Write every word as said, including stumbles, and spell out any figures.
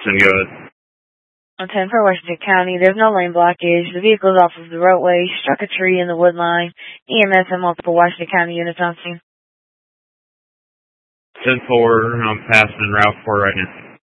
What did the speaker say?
ten, go ahead. On ten for Washington County, there's no lane blockage. The vehicle is off of the roadway, struck a tree in the wood line. E M S and multiple Washington County units on scene. ten four, I'm passing in Route four right now.